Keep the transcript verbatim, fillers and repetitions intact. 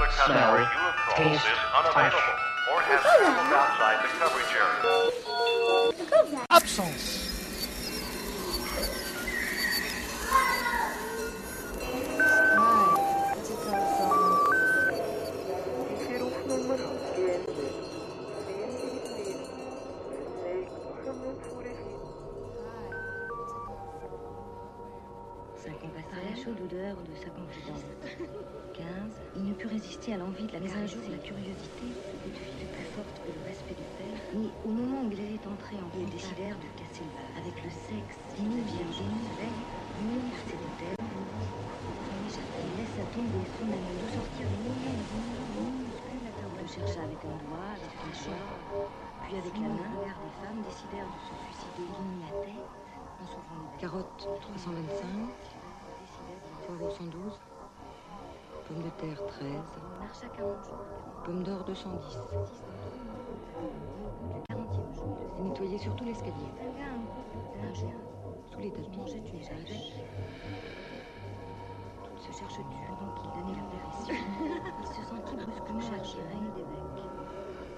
other customer you have called is unavailable or has traveled outside the coverage area. Absence. cinq ans passés, la chaude odeur de sa confidente. quinze. Il ne put résister à l'envie de la caresser. Mais un jour, la curiosité fut plus forte que le respect du père. Mais au moment où il allait entrer en route, ils décidèrent de casser le vase. Avec le sexe, il devient génie, mille s'étaient-elles. Il laissa tomber son ami de sortir des milliers de le chercha avec un doigt, avec une chambre, puis avec la main. Les femmes décidèrent de se suicider. Ligne la tête en s'ouvrant les Carottes trois cent vingt-cinq, poireaux cent douze, pommes de terre treize, pommes d'or deux cent dix. Nettoyer surtout l'escalier. Un jour, Sous les tapis. mangeait une vache. Tout se cherche dur, donc il donnait la permission. Il se sentit brusquement attiré d'évêque.